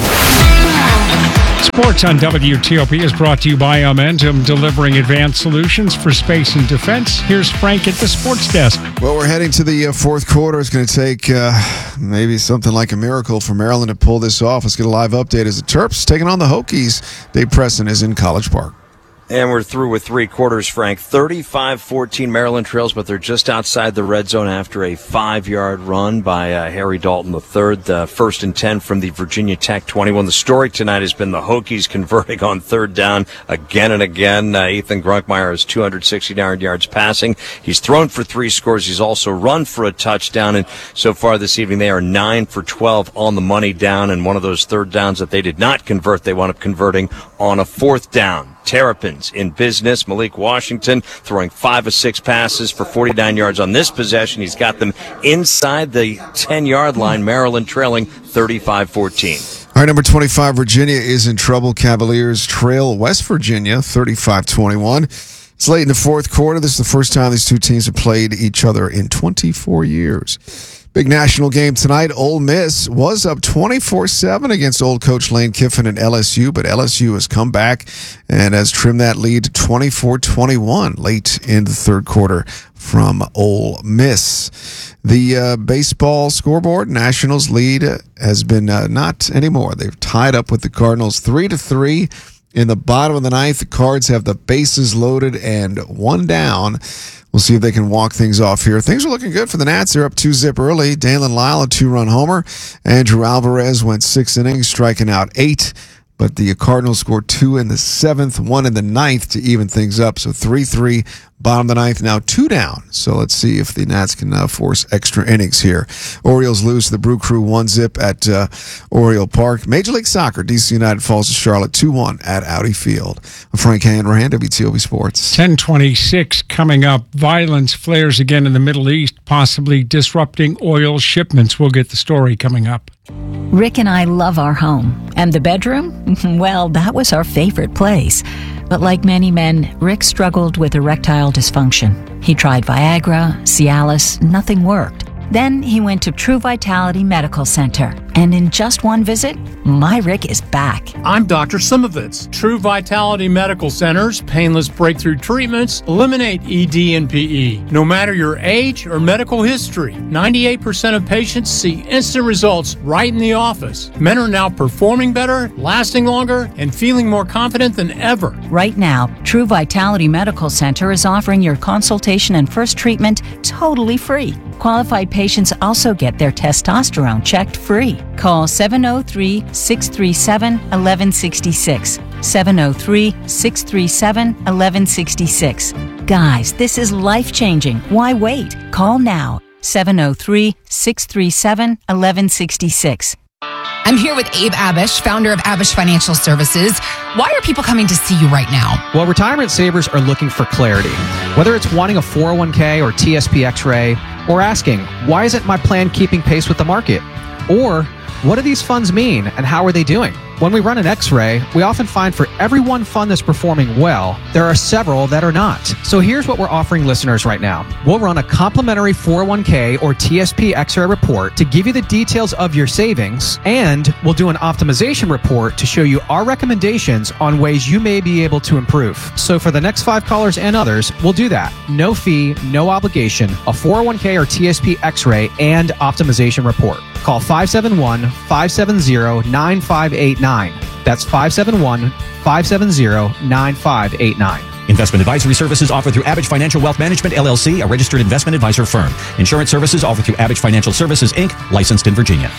Sports on W T O P is brought to you by Amentum, delivering advanced solutions for space and defense. Here's Frank at the sports desk. Well, we're heading to the uh, fourth quarter. It's going to take uh, maybe something like a miracle for Maryland to pull this off. Let's get a live update as the Terps taking on the Hokies. Dave Preston is in College Park. And we're through with three quarters, Frank. thirty-five fourteen Maryland trails, but they're just outside the red zone after a five-yard run by uh, Harry Dalton the third. The first and ten from the Virginia Tech twenty-one. The story tonight has been the Hokies converting on third down again and again. Uh, Ethan Grunkmeyer has two hundred sixty-nine yards passing. He's thrown for three scores. He's also run for a touchdown. And so far this evening, they are nine for twelve on the money down. And one of those third downs that they did not convert, they wound up converting on a fourth down. Terrapins in business. Malik Washington throwing five of six passes for forty-nine yards on this possession. He's got them inside the ten-yard line. Maryland trailing thirty-five fourteen. All right, number twenty-five, Virginia is in trouble. Cavaliers trail West Virginia thirty-five twenty-one. It's late in the fourth quarter. This is the first time these two teams have played each other in twenty-four years. Big national game tonight. Ole Miss was up twenty-four seven against old coach Lane Kiffin and L S U, but L S U has come back and has trimmed that lead to twenty-four twenty-one late in the third quarter from Ole Miss. The uh, baseball scoreboard, Nationals lead has been uh, not anymore. They've tied up with the Cardinals three to three. In the bottom of the ninth, the Cards have the bases loaded and one down. We'll see if they can walk things off here. Things are looking good for the Nats. They're up two zip early. Dalen Lyle, a two-run homer. Andrew Alvarez went six innings, striking out eight. But the Cardinals scored two in the seventh, one in the ninth to even things up. So three three, bottom of the ninth, now two down. So let's see if the Nats can uh, force extra innings here. Orioles lose to the Brew Crew one zip at uh, Oriole Park. Major League Soccer, D C United falls to Charlotte two one at Audi Field. Frank Hanrahan, W T O P Sports. ten twenty-six coming up. Violence flares again in the Middle East, possibly disrupting oil shipments. We'll get the story coming up. Rick and I love our home. And the bedroom? Well, that was our favorite place. But like many men, Rick struggled with erectile dysfunction. He tried Viagra, Cialis, nothing worked. Then he went to True Vitality Medical Center. And in just one visit, my Rick is back. I'm Doctor Simovitz. True Vitality Medical Center's painless breakthrough treatments eliminate E D and P E. No matter your age or medical history, ninety-eight percent of patients see instant results right in the office. Men are now performing better, lasting longer, and feeling more confident than ever. Right now, True Vitality Medical Center is offering your consultation and first treatment totally free. Qualified patients also get their testosterone checked free. Call seven oh three, six three seven, one one six six. seven oh three, six three seven, one one six six. Guys, this is life-changing. Why wait? Call now. seven oh three, six three seven, one one six six. I'm here with Abe Abish, founder of Abish Financial Services. Why are people coming to see you right now? Well, retirement savers are looking for clarity. Whether it's wanting a four oh one k or T S P X-ray, or asking, why isn't my plan keeping pace with the market? Or what do these funds mean and how are they doing? When we run an x-ray, we often find for every one fund that's performing well, there are several that are not. So here's what we're offering listeners right now. We'll run a complimentary four oh one k or T S P x-ray report to give you the details of your savings, and we'll do an optimization report to show you our recommendations on ways you may be able to improve. So for the next five callers and others, we'll do that. No fee, no obligation, a four oh one k or T S P x-ray and optimization report. Call five seven one, five seven zero, nine five eight nine. That's five seven one, five seven zero, nine five eight nine. Investment advisory services offered through Abbage Financial Wealth Management, L L C, a registered investment advisor firm. Insurance services offered through Abbage Financial Services, Incorporated, licensed in Virginia.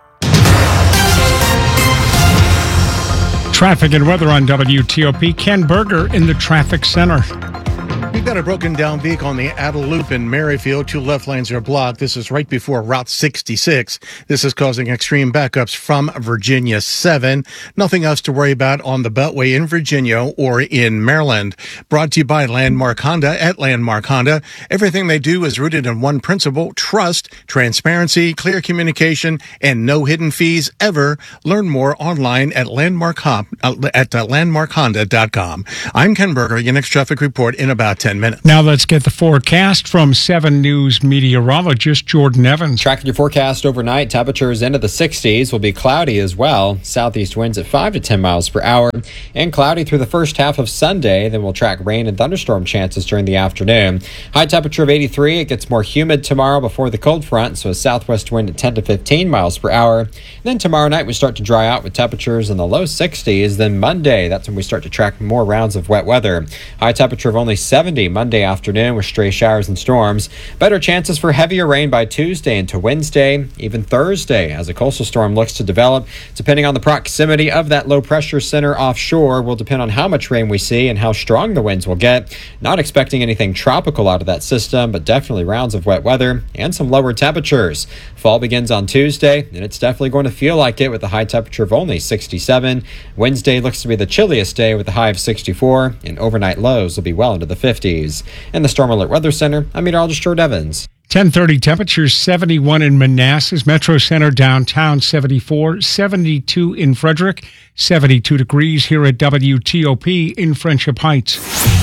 Traffic and weather on W T O P. Ken Berger in the traffic center. We've got a broken down vehicle on the Adel Loop in Merrifield. Two left lanes are blocked. This is right before Route sixty-six. This is causing extreme backups from Virginia seven. Nothing else to worry about on the Beltway in Virginia or in Maryland. Brought to you by Landmark Honda at Landmark Honda. Everything they do is rooted in one principle: trust, transparency, clear communication, and no hidden fees ever. Learn more online at Landmark Hop, uh, at uh, landmark honda dot com. I'm Ken Berger. Your next traffic report in about ten minutes. Now let's get the forecast from seven News meteorologist Jordan Evans. Tracking your forecast overnight, temperatures into the sixties, will be cloudy as well. Southeast winds at five to ten miles per hour and cloudy through the first half of Sunday. Then we'll track rain and thunderstorm chances during the afternoon. High temperature of eighty-three. It gets more humid tomorrow before the cold front, so a southwest wind at ten to fifteen miles per hour. Then tomorrow night we start to dry out with temperatures in the low sixties. Then Monday, that's when we start to track more rounds of wet weather. High temperature of only seventy Monday afternoon with stray showers and storms. Better chances for heavier rain by Tuesday into Wednesday, even Thursday, as a coastal storm looks to develop. Depending on the proximity of that low pressure center offshore will depend on how much rain we see and how strong the winds will get. Not expecting anything tropical out of that system, but definitely rounds of wet weather and some lower temperatures. Fall begins on Tuesday, and it's definitely going to feel like it with a high temperature of only sixty-seven. Wednesday looks to be the chilliest day with a high of sixty-four, and overnight lows will be well into the fifties. In the Storm Alert Weather Center, I'm meteorologist Jordan Evans. ten thirty temperatures, seventy-one in Manassas, Metro Center downtown, seventy-four, seventy-two in Frederick, seventy-two degrees here at W T O P in Friendship Heights.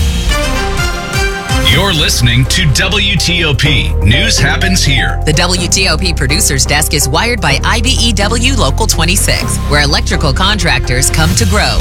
You're listening to W T O P. News happens here. The W T O P Producers Desk is wired by I B E W Local twenty-six, where electrical contractors come to grow.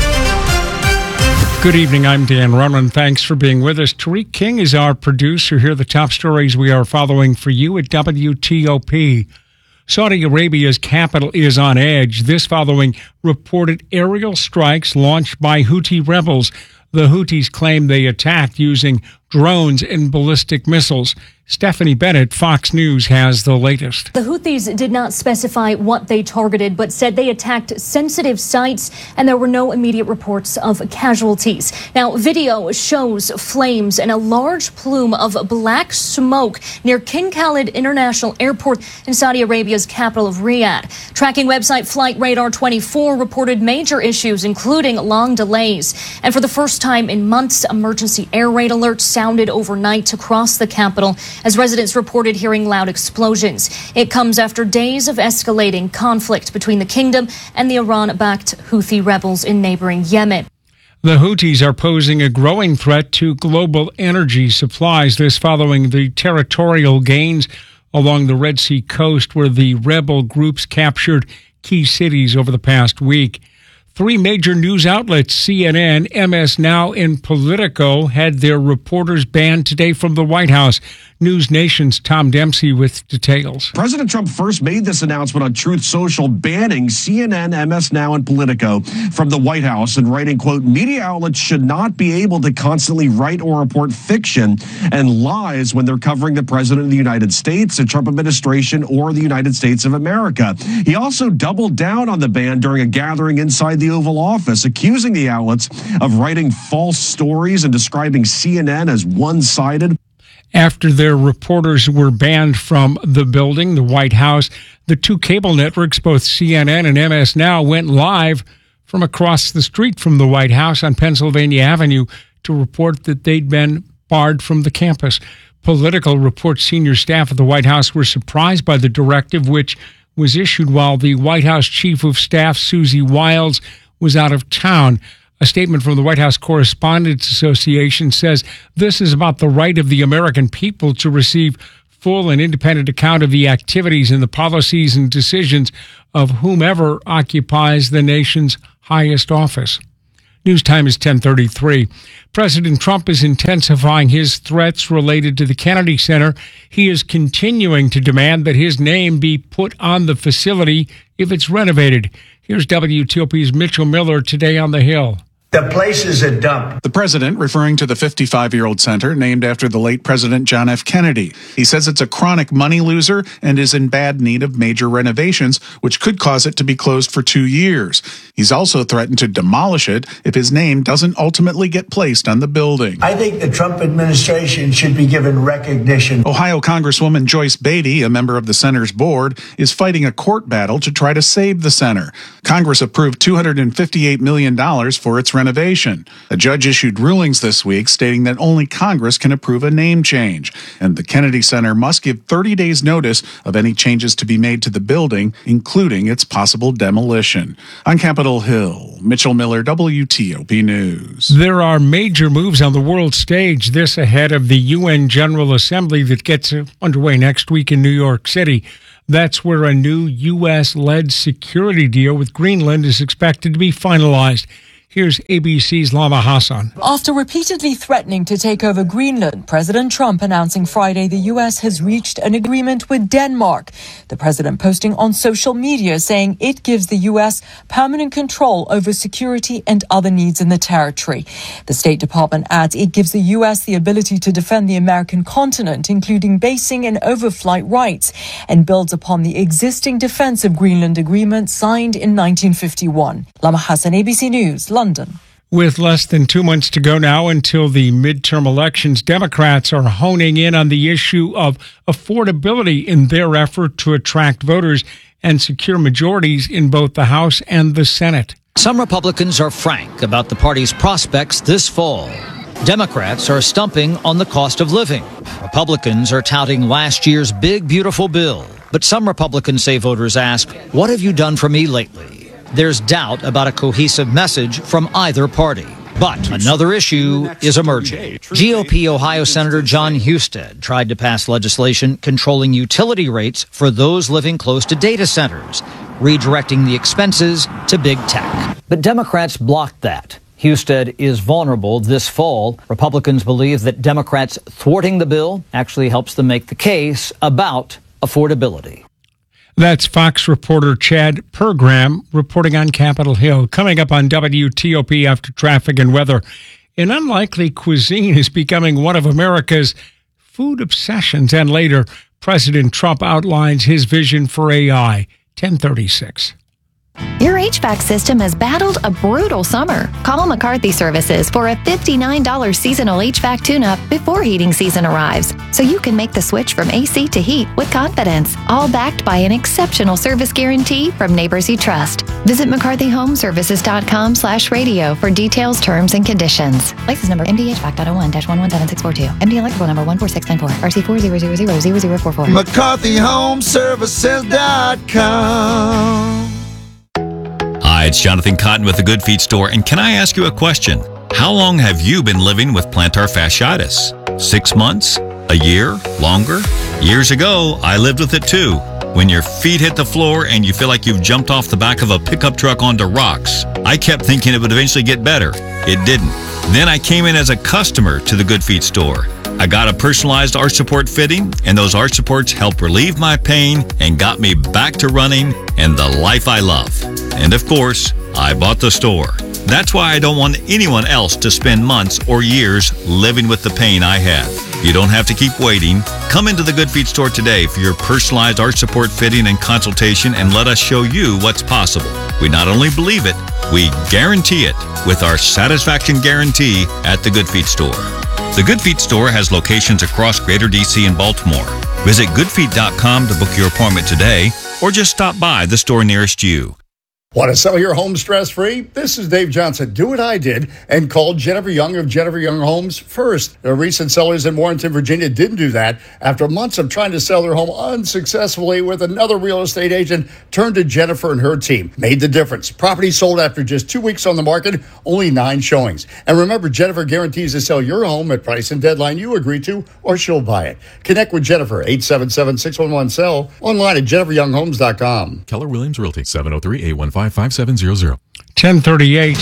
Good evening, I'm Dan Runman. Thanks for being with us. Tariq King is our producer. Here are the top stories we are following for you at W T O P. Saudi Arabia's capital is on edge. This following reported aerial strikes launched by Houthi rebels. The Houthis claim they attacked using drones and ballistic missiles. Stephanie Bennett, Fox News, has the latest. The Houthis did not specify what they targeted, but said they attacked sensitive sites, and there were no immediate reports of casualties. Now, video shows flames and a large plume of black smoke near King Khalid International Airport in Saudi Arabia's capital of Riyadh. Tracking website Flight Radar twenty-four reported major issues, including long delays. And for the first time in months, emergency air raid alerts sounded overnight across the capital as residents reported hearing loud explosions. It comes after days of escalating conflict between the kingdom and the Iran-backed Houthi rebels in neighboring Yemen. The Houthis are posing a growing threat to global energy supplies. This following the territorial gains along the Red Sea coast, where the rebel groups captured key cities over the past week. Three major news outlets, C N N, M S Now, and Politico, had their reporters banned today from the White House. News Nation's Tom Dempsey with details. President Trump first made this announcement on Truth Social, banning C N N, M S Now, and Politico from the White House, and writing, quote, media outlets should not be able to constantly write or report fiction and lies when they're covering the president of the United States, the Trump administration, or the United States of America. He also doubled down on the ban during a gathering inside the Oval Office, accusing the outlets of writing false stories and describing C N N as one-sided. After their reporters were banned from the building, the White House, the two cable networks, both C N N and M S Now, went live from across the street from the White House on Pennsylvania Avenue to report that they'd been barred from the campus. Political reports senior staff at the White House were surprised by the directive, which was issued while the White House Chief of Staff, Susie Wiles, was out of town. A statement from the White House Correspondents Association says this is about the right of the American people to receive full and independent account of the activities and the policies and decisions of whomever occupies the nation's highest office. News time is ten thirty-three. President Trump is intensifying his threats related to the Kennedy Center. He is continuing to demand that his name be put on the facility if it's renovated. Here's W T O P's Mitchell Miller today on the Hill. The place is a dump. The president referring to the fifty-five-year-old center named after the late President John F. Kennedy. He says it's a chronic money loser and is in bad need of major renovations, which could cause it to be closed for two years. He's also threatened to demolish it if his name doesn't ultimately get placed on the building. I think the Trump administration should be given recognition. Ohio Congresswoman Joyce Beatty, a member of the center's board, is fighting a court battle to try to save the center. Congress approved two hundred fifty-eight million dollars for its renovation. A judge issued rulings this week stating that only Congress can approve a name change, and the Kennedy Center must give thirty days notice of any changes to be made to the building, including its possible demolition. On Capitol Hill, Mitchell Miller, W T O P News. There are major moves on the world stage, this ahead of the U N General Assembly that gets underway next week in New York City. That's where a new U S-led security deal with Greenland is expected to be finalized. Here's A B C's Lama Hassan. After repeatedly threatening to take over Greenland, President Trump announcing Friday the U S has reached an agreement with Denmark. The president posting on social media saying it gives the U S permanent control over security and other needs in the territory. The State Department adds it gives the U S the ability to defend the American continent, including basing and overflight rights, and builds upon the existing Defense of Greenland Agreement signed in nineteen fifty-one. Lama Hassan, A B C News, London. With less than two months to go now until the midterm elections, Democrats are honing in on the issue of affordability in their effort to attract voters and secure majorities in both the House and the Senate. Some Republicans are frank about the party's prospects this fall. Democrats are stumping on the cost of living. Republicans are touting last year's big, beautiful bill. But some Republicans say voters ask, "What have you done for me lately?" There's doubt about a cohesive message from either party. But another issue is emerging. G O P Ohio Senator John Husted tried to pass legislation controlling utility rates for those living close to data centers, redirecting the expenses to big tech. But Democrats blocked that. Husted is vulnerable this fall. Republicans believe that Democrats thwarting the bill actually helps them make the case about affordability. That's Fox reporter Chad Pergram reporting on Capitol Hill. Coming up on W T O P after traffic and weather, an unlikely cuisine is becoming one of America's food obsessions. And later, President Trump outlines his vision for A I. ten thirty-six. Your H V A C system has battled a brutal summer. Call McCarthy Services for a fifty-nine dollars seasonal H V A C tune-up before heating season arrives, so you can make the switch from A C to heat with confidence, all backed by an exceptional service guarantee from neighbors you trust. Visit McCarthy Home Services dot com slash radio for details, terms, and conditions. License number M D H V A C dot oh one dash one one seven six four two. M D electrical number one four six nine four. R C four zero zero zero zero zero four four. McCarthy Home Services dot com. Hi, it's Jonathan Cotton with the Good Feet Store, and can I ask you a question? How long have you been living with plantar fasciitis? Six months? A year? Longer? Years ago, I lived with it too. When your feet hit the floor and you feel like you've jumped off the back of a pickup truck onto rocks, I kept thinking it would eventually get better. It didn't. Then I came in as a customer to the Good Feet Store. I got a personalized arch support fitting, and those arch supports helped relieve my pain and got me back to running and the life I love. And of course, I bought the store. That's why I don't want anyone else to spend months or years living with the pain I have. You don't have to keep waiting. Come into the Good Feet Store today for your personalized arch support fitting and consultation, and let us show you what's possible. We not only believe it, we guarantee it with our satisfaction guarantee at the Good Feet Store. The Good Feet Store has locations across Greater D C and Baltimore. Visit good feet dot com to book your appointment today, or just stop by the store nearest you. Want to sell your home stress-free? This is Dave Johnson. Do what I did and call Jennifer Young of Jennifer Young Homes first. The recent sellers in Warrenton, Virginia didn't do that. After months of trying to sell their home unsuccessfully with another real estate agent, turned to Jennifer and her team. Made the difference. Property sold after just two weeks on the market, only nine showings. And remember, Jennifer guarantees to sell your home at price and deadline you agree to, or she'll buy it. Connect with Jennifer, eight seven seven, six one one, S E L L, online at jennifer young homes dot com. Keller Williams Realty, seven oh three, eight one five, five seven zero zero. ten thirty-eight.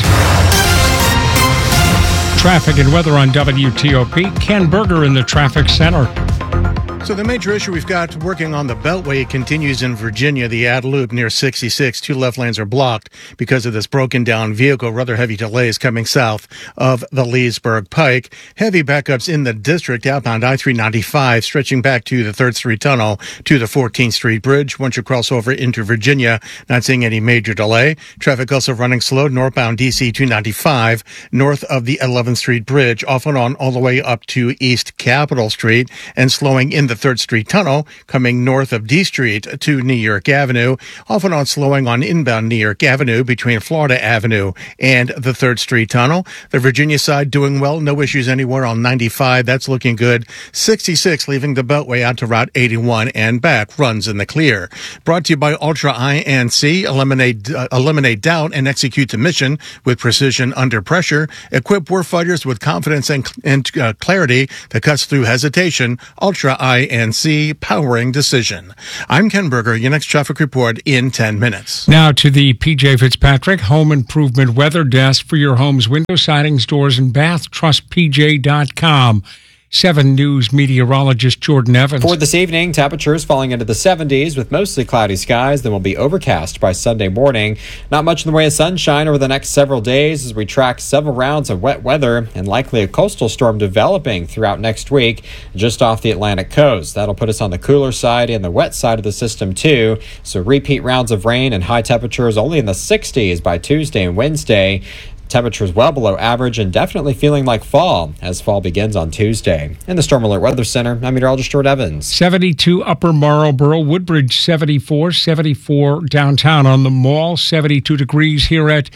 Traffic and weather on W T O P. Ken Berger in the traffic center. So the major issue we've got working on the Beltway continues in Virginia. The ad loop near sixty-six, two left lanes are blocked because of this broken down vehicle. Rather heavy delays coming south of the Leesburg Pike. Heavy backups in the district outbound I three ninety-five, stretching back to the third Street Tunnel to the fourteenth Street Bridge. Once you cross over into Virginia, not seeing any major delay. Traffic also running slow northbound D C two ninety-five, north of the eleventh Street Bridge, off and on all the way up to East Capitol Street, and slowing in the third Street Tunnel, coming north of D Street to New York Avenue, off and on slowing on inbound New York Avenue between Florida Avenue and the third Street Tunnel. The Virginia side doing well, no issues anywhere on ninety-five, that's looking good. sixty-six leaving the Beltway out to Route eighty-one and back, runs in the clear. Brought to you by Ultra I N C, eliminate uh, eliminate doubt and execute the mission with precision under pressure. Equip warfighters with confidence and, and uh, clarity that cuts through hesitation. Ultra I N C, powering decision. I'm Ken Berger. Your next traffic report in ten minutes. Now to the P J Fitzpatrick Home Improvement Weather Desk for your home's window sidings, doors, and bath. Trust P J dot com. seven News meteorologist Jordan Evans. For this evening, temperatures falling into the seventies with mostly cloudy skies. Then will be overcast by Sunday morning. Not much in the way of sunshine over the next several days as we track several rounds of wet weather and likely a coastal storm developing throughout next week just off the Atlantic coast. That'll put us on the cooler side and the wet side of the system too. So repeat rounds of rain and high temperatures only in the sixties by Tuesday and Wednesday. Temperatures well below average and definitely feeling like fall as fall begins on Tuesday. In the Storm Alert Weather Center, I'm meteorologist Jordan Evans. seventy-two Upper Marlboro, Woodbridge seventy-four, seventy-four downtown on the Mall, seventy-two degrees here at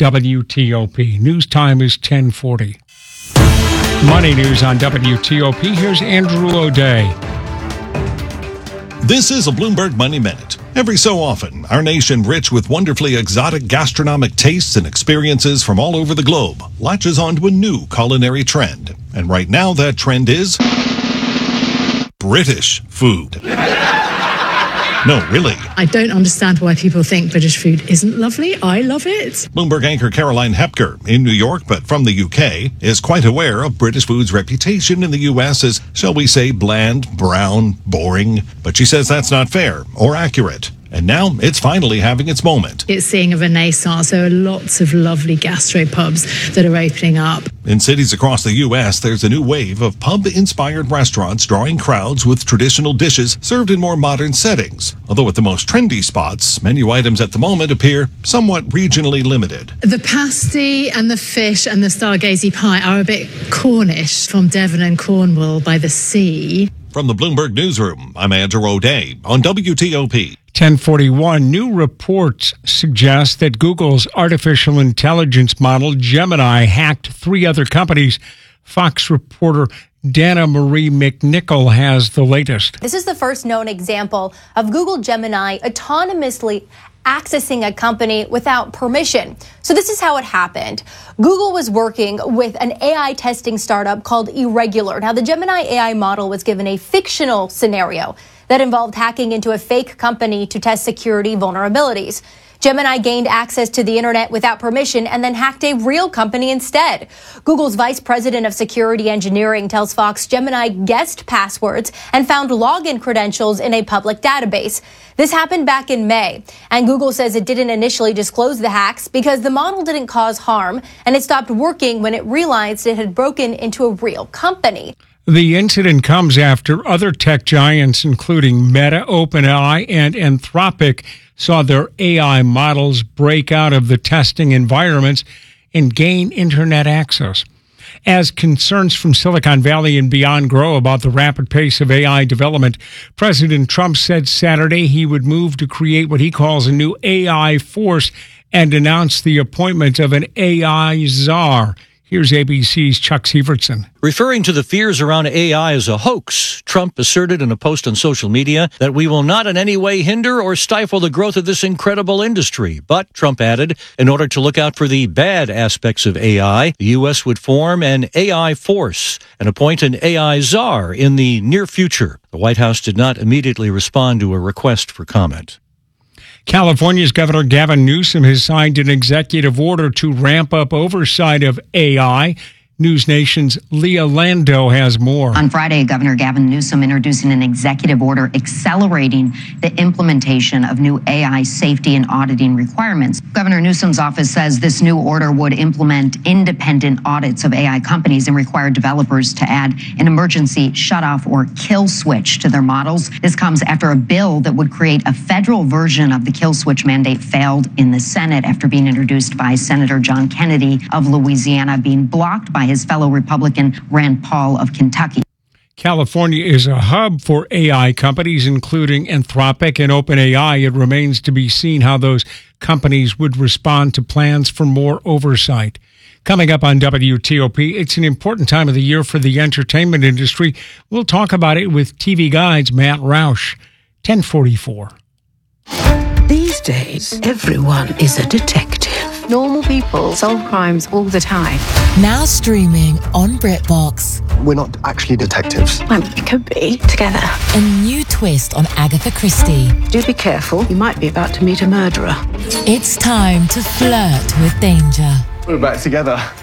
W T O P. News time is ten forty. Money news on W T O P. Here's Andrew O'Day. This is a Bloomberg Money Minute. Every so often, our nation, rich with wonderfully exotic gastronomic tastes and experiences from all over the globe, latches onto a new culinary trend. And right now, that trend is British food. No, really. I don't understand why people think British food isn't lovely. I love it. Bloomberg anchor Caroline Hepker, in New York but from the U K, is quite aware of British food's reputation in the U S as, shall we say, bland, brown, boring. But she says that's not fair or accurate. And now it's finally having its moment. It's seeing a renaissance. There are lots of lovely gastropubs that are opening up. In cities across the U S, there's a new wave of pub-inspired restaurants drawing crowds with traditional dishes served in more modern settings. Although at the most trendy spots, menu items at the moment appear somewhat regionally limited. The pasty and the fish and the stargazy pie are a bit Cornish, from Devon and Cornwall by the sea. From the Bloomberg Newsroom, I'm Andrew O'Day on W T O P. ten forty-one, new reports suggest that Google's artificial intelligence model Gemini hacked three other companies. Fox reporter Dana Marie McNichol has the latest. This is the first known example of Google Gemini autonomously accessing a company without permission. So this is how it happened. Google was working with an A I testing startup called Irregular. Now, the Gemini A I model was given a fictional scenario that involved hacking into a fake company to test security vulnerabilities. Gemini gained access to the internet without permission and then hacked a real company instead. Google's vice president of security engineering tells Fox Gemini guessed passwords and found login credentials in a public database. This happened back in May, and Google says it didn't initially disclose the hacks because the model didn't cause harm, and it stopped working when it realized it had broken into a real company. The incident comes after other tech giants, including Meta, OpenAI, and Anthropic, saw their A I models break out of the testing environments and gain internet access. As concerns from Silicon Valley and beyond grow about the rapid pace of A I development, President Trump said Saturday he would move to create what he calls a new A I force and announce the appointment of an A I czar. Here's A B C's Chuck Sievertson. Referring to the fears around A I as a hoax, Trump asserted in a post on social media that we will not in any way hinder or stifle the growth of this incredible industry. But, Trump added, in order to look out for the bad aspects of A I, the U S would form an A I force and appoint an A I czar in the near future. The White House did not immediately respond to a request for comment. California's Governor Gavin Newsom has signed an executive order to ramp up oversight of A I. News Nation's Leah Lando has more. On Friday, Governor Gavin Newsom introducing an executive order accelerating the implementation of new A I safety and auditing requirements. Governor Newsom's office says this new order would implement independent audits of A I companies and require developers to add an emergency shutoff or kill switch to their models. This comes after a bill that would create a federal version of the kill switch mandate failed in the Senate after being introduced by Senator John Kennedy of Louisiana, being blocked by his fellow Republican Rand Paul of Kentucky. California is a hub for A I companies, including Anthropic and OpenAI. It remains to be seen how those companies would respond to plans for more oversight. Coming up on W T O P, it's an important time of the year for the entertainment industry. We'll talk about it with T V Guide's Matt Roush. ten forty-four. These days, everyone is a detective. Normal people solve crimes all the time. Now streaming on BritBox. We're not actually detectives. Well, we could be together. A new twist on Agatha Christie. Do be careful. You might be about to meet a murderer. It's time to flirt with danger. We're back together.